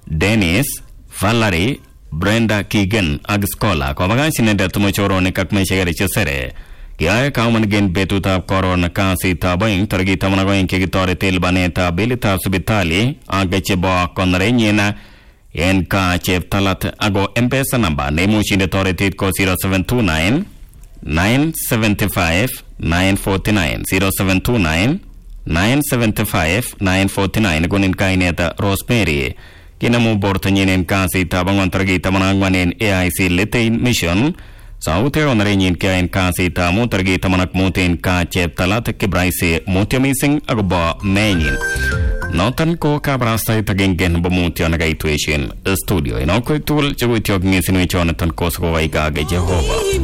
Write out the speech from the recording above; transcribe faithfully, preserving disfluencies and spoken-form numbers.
Dennis, Valerie, Brenda Keegan, Agskola, Kovagashin and Tomochoro Nikakmeshagari Cesare. Kia Kauman again betuta corona kasi tabaing, Targita Managoin Kigitori Tilbaneta, Bilita Subitali, Agachebo Conrenyena, Enka Chef Talat Ago Empesa number, Nemushin authority co zero seven two nine, nine seven five, nine four nine, zero seven two nine, nine seven five, nine four nine, Gunin Kaineta Rosemary. Kinamu Bortanyin kasi tabang Targita Manangwanin A I C Litain Mission. Sauter on Rainin Kain Kasi Tamu Targita Manak Mutin Ka Chep Talat Kibraisi Mutiamising Agba Manin. Notan ko Kabrasa Tagingen Bumutia Nagaituation Studio in Okul Tool Jawit Yognis in which Jonathan Kosko Jehovah.